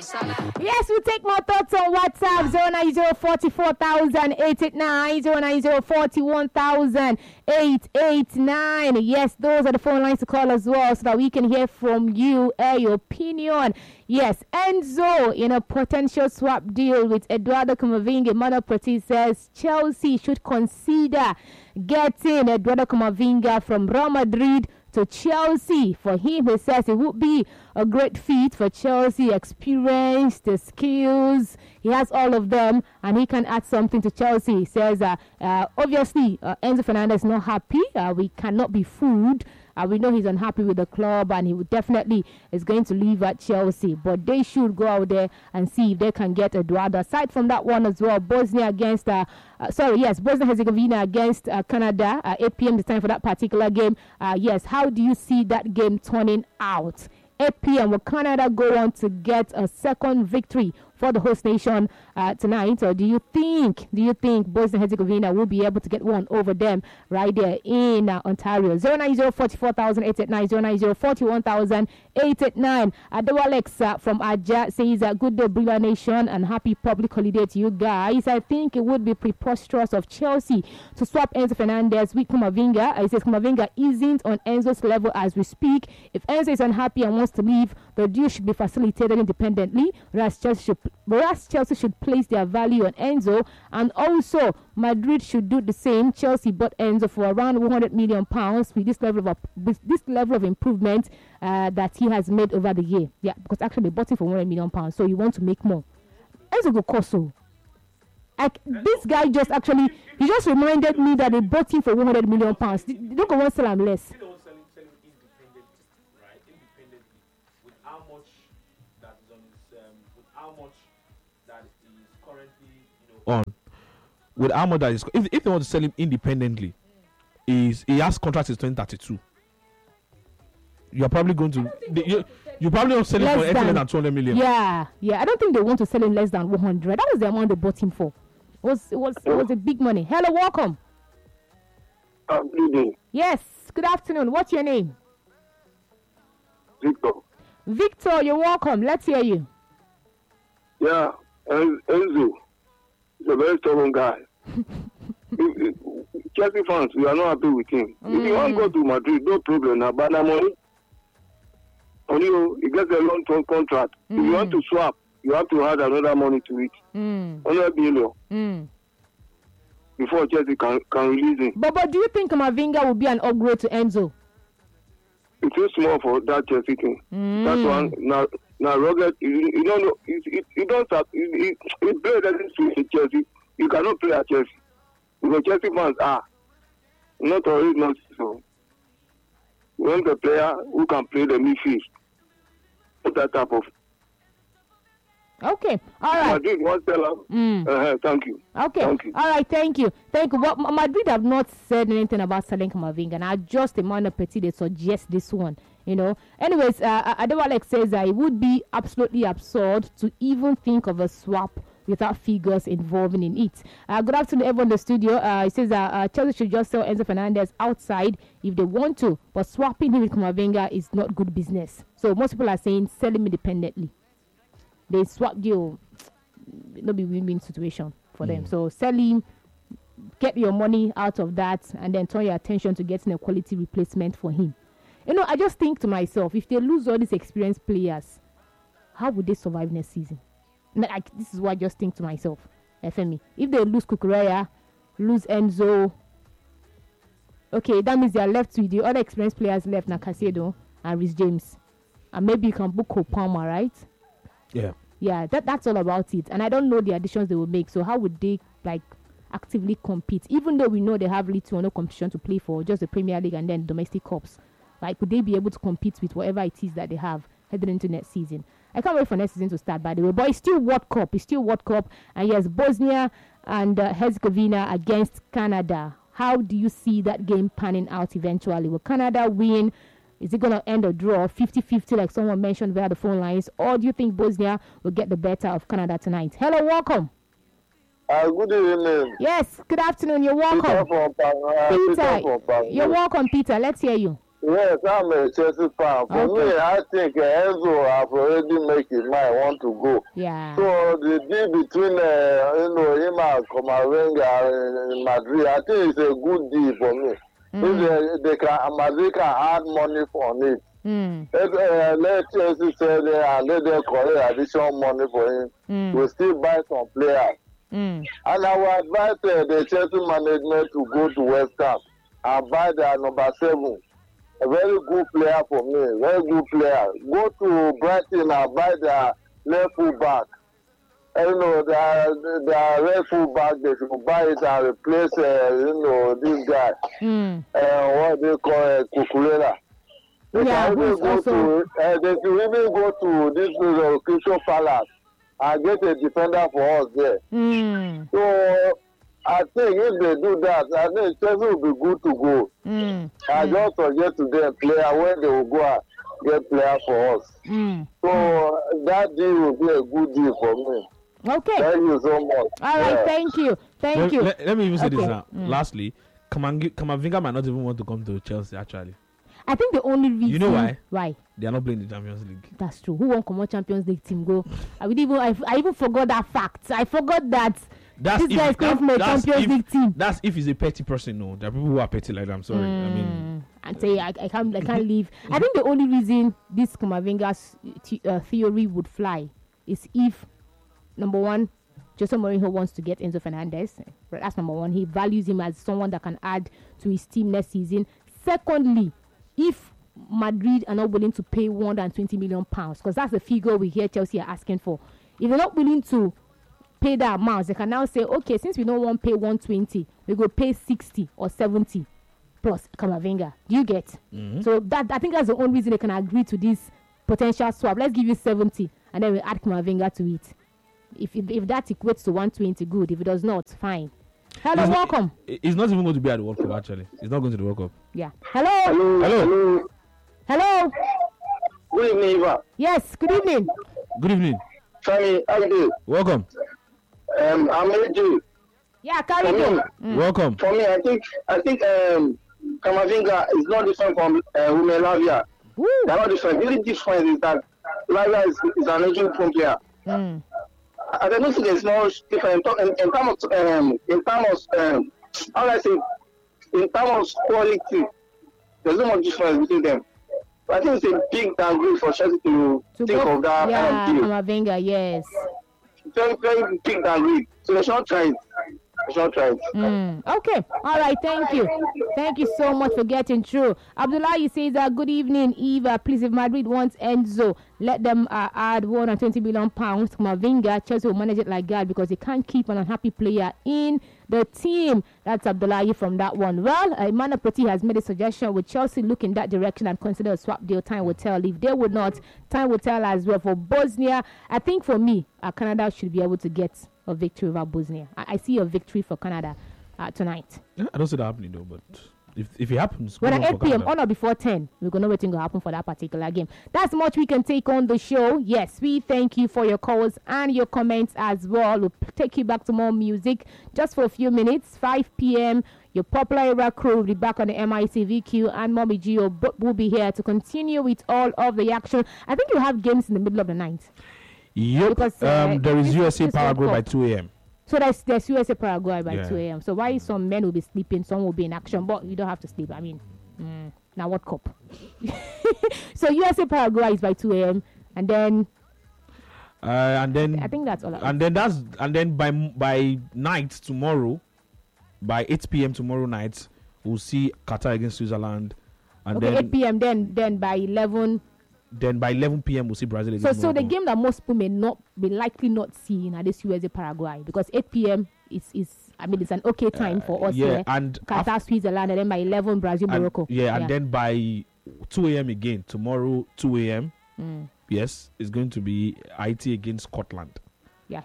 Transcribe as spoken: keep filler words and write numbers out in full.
Yes, we take more thoughts on WhatsApp zero nine zero four four thousand eight eight nine zero nine zero four one thousand eight eight nine. Yes, those are the phone lines to call as well so that we can hear from you, uh, your opinion. Yes, Enzo in a potential swap deal with Eduardo Camavinga. Mano Preti says Chelsea should consider getting Eduardo Camavinga from Real Madrid to Chelsea. For him, he says it would be a great fit for Chelsea. Experience, the skills, he has all of them, and he can add something to Chelsea. He says, uh, uh, obviously, uh, Enzo Fernandez is not happy. Uh, we cannot be fooled. Uh, we know he's unhappy with the club, and he would definitely is going to leave at Chelsea. But they should go out there and see if they can get Eduardo. Aside from that one as well, Bosnia against, uh, uh, sorry, yes, Bosnia-Herzegovina against uh, Canada, uh, eight p.m. the time for that particular game. Uh, yes, how do you see that game turning out? eight p.m. Will Canada go on to get a second victory for the host nation uh, tonight, or do you think do you think Bosnia Herzegovina will be able to get one over them right there in uh, Ontario? zero nine zero four four thousand eight eight nine zero nine zero four one thousand eight eight nine. Adewalex uh, from Aja says uh, good day Brila Nation and happy public holiday to you guys. I think it would be preposterous of Chelsea to swap Enzo Fernandez with Camavinga. He says Camavinga isn't on Enzo's level as we speak. If Enzo is unhappy and wants to leave, the deal should be facilitated independently, whereas Chelsea should Whereas Chelsea should place their value on Enzo, and also Madrid should do the same. Chelsea bought Enzo for around one hundred million pounds with this level of with this level of improvement uh, that he has made over the year. Yeah, because actually they bought him for one hundred million pounds, so you want to make more. Enzo go cost so. Like this guy just actually he just reminded me that they bought him for one hundred million pounds. They don't go want to sell him less. On with how much that is if, if they want to sell him independently, is he has contract till twenty thirty-two. You're probably going to they, you, you probably don't sell him for anything less than two hundred million. Yeah, yeah. I don't think they want to sell him less than one hundred. That was the amount they bought him for. It was it was it was a big money. Hello, welcome. Uh, good evening. Yes, good afternoon. What's your name? Victor. Victor, you're welcome. Let's hear you. Yeah, Enzo. He's a very stubborn guy. Chelsea fans, we are not happy with him. Mm. If you want to go to Madrid, no problem. Now, but now money, only you, he gets a long-term contract. Mm. If you want to swap, you have to add another money to it. Mm. one hundred billion. Mm. Before Chelsea can, can release him. But, but do you think Camavinga will be an upgrade to Enzo? It's too small for that Chelsea thing. Mm. That's one. Now, now Robert, you, you don't know. You, you, you don't have. You, you, you play doesn't suit at Chelsea. You cannot play at Chelsea because Chelsea fans are not already not so. You want a player who can play the midfield. Not that type of. Okay, all right. Madrid one seller. Mm. Uh-huh, thank you. Okay, thank you. All right, thank you. Thank you. Well, Madrid have not said anything about selling Camavinga. Now, just Emmanuel Petit, they suggest this one, you know. Anyways, uh, Adewalek says that it would be absolutely absurd to even think of a swap without figures involving in it. Uh, good afternoon, everyone in the studio. Uh, he says that uh, Chelsea should just sell Enzo Fernandez outside if they want to, but swapping him with Camavinga is not good business. So most people are saying sell him independently. They swap deal, it'll be win-win situation for mm. them. So sell him, get your money out of that, and then turn your attention to getting a quality replacement for him. You know, I just think to myself, if they lose all these experienced players, how would they survive next season? Like, this is what I just think to myself, F M E. If they lose Kukureya, lose Enzo, okay, that means they are left with the other experienced players left, Nakasiedo and Reece James. And maybe you can book Kopama, right? Yeah. Yeah, that that's all about it. And I don't know the additions they will make. So how would they like actively compete? Even though we know they have little or no competition to play for, just the Premier League and then domestic cups. Like, would they be able to compete with whatever it is that they have heading into next season? I can't wait for next season to start, by the way. But it's still World Cup. It's still World Cup. And yes, Bosnia and uh, Herzegovina against Canada. How do you see that game panning out eventually? Will Canada win? Is it going to end a draw, fifty-fifty, like someone mentioned via the phone lines? Or do you think Bosnia will get the better of Canada tonight? Hello, welcome. Uh, good evening. Yes, good afternoon. You're welcome. Peter, from, uh, Peter, Peter from, you're welcome, Peter. Let's hear you. Yes, I'm a Chelsea fan. For Okay. me, I think uh, Enzo have already made his mind want to go. Yeah. So the deal between uh, you know him and Camavinga in Madrid, I think it's a good deal for me. Mm. If they, they can, Madrid can add money on it. Mm. If, uh, let Chelsea sell there and let them collect additional money for him. Mm. We'll still buy some players. Mm. And I would advise uh, the Chelsea management to go to West Ham and buy their number seven. A very good player for me, very good player. Go to Brighton and buy their left full back. And, you know, their, their left full back, they should buy it and replace, uh, you know, this guy. Mm. Uh, what they call uh, Cucurella. They Yeah, can even who's go also- to, uh, they should even go to this uh, Crystal Palace and get a defender for us there. Mm. So I think if they do that, I think Chelsea will be good to go. Mm. I just suggest to them player when they will go and get player for us. Mm. So that deal will be a good deal for me. Okay. Thank you so much. All right. Yeah. Thank you. Thank Let, you. let, let me even say this Okay. now. Mm. Lastly, Kamangi- Kamavinga might not even want to come to Chelsea. Actually, I think the only reason. You know why? Why? they are not playing the Champions League. That's true. Who won't come on Champions League team go? I would even. I, I even forgot that fact. I forgot that That's this guy is coming from a that's Champions if, League team. That's if he's a petty person. No, there are people who are petty like that. I'm sorry. I mean, Mm. And say I, I can't I can't leave. I think the only reason this Kamavinga's th- uh, theory would fly is if number one, Jose Mourinho wants to get Enzo Fernandez. Right, that's number one. He values him as someone that can add to his team next season. Secondly, if Madrid are not willing to pay one hundred twenty million pounds, because that's the figure we hear Chelsea are asking for. If they're not willing to pay that amount, they can now say, okay, since we don't want to pay one hundred twenty, we go pay sixty or seventy plus Kamavinga. Do you get? Mhm. So that I think that's the only reason they can agree to this potential swap. Let's give you seventy, and then we add Kamavinga to it. If, if if that equates to one hundred twenty, good. If it does not, fine. Hello, He's- welcome. he- he's not even going to be at the World Cup. Actually, he's not going to the World Cup. Yeah. Hello. Hello. Hello. Hello. Good evening, Eva. Yes. Good evening. Good evening. Femi, how you doing? Welcome. Um, I'm A J. Yeah. Carry For go. me, Mm. Welcome. for me, I think I think um, Kamavinga is not different from uh, Rune Lavia. Woo. They're not different. The only difference is that Lavia is, is an aging prone player. Mm. I don't think there's no difference in, in, in terms of um, in terms of um, how do I say in terms of quality. There's no much difference between them. But I think it's a big downgrade for Chelsea to, To think go, of that yeah, kind of deal. Kamavinga. Yes. Very, very big downgrade. So they should not try it. They should not try it. Mm. Okay. All right. Thank you. Thank you so much for getting through. Abdullahi says, uh, good evening, Eva. Please, if Madrid wants Enzo, let them uh, add one hundred twenty million pounds to Mavinga. Chelsea will manage it like that because they can't keep an unhappy player in the team. That's Abdullahi from that one. Well, uh, Emmanuel Proti has made a suggestion. With Chelsea look in that direction and consider a swap deal, time will tell. If they would not, time will tell as well. For Bosnia, I think for me, uh, Canada should be able to get a victory over Bosnia. I, I see a victory for Canada uh, tonight. Yeah, I don't see that happening though, but if if it happens, When good at luck eight for p.m. Canada. on or before ten, we're going to know what's going to happen for that particular game. That's much we can take on the show. Yes, we thank you for your calls and your comments as well. We'll p- take you back to more music just for a few minutes. five p.m. Your popular era crew will be back on the M I C V Q, and Mommy Gio b- will be here to continue with all of the action. I think you have games in the middle of the night. Yep. because, uh, um, there is this- U S A this World Paraguay by Cup. two a.m. So there's, there's U S A Paraguay by Yeah. two a.m. So why some men will be sleeping, some will be in action, but you don't have to sleep. I mean, mm, now what cup? So U S A Paraguay is by two a.m. and then Uh, and then I think that's all. I- and then that's and then by m- by night tomorrow, by eight p.m. tomorrow night, we'll see Qatar against Switzerland, and okay, then eight p.m. Then then by eleven. then by eleven p.m. we'll see Brazil So against so the Morocco. game that most people may not be likely not seeing at this U S A Paraguay because eight p.m. is is I mean it's an okay time for us yeah, here. and Qatar, Switzerland, and then by eleven Brazil, and- Morocco. yeah, and then by two a.m. again tomorrow, two a.m. Mm. Yes, it's going to be Haiti against Scotland.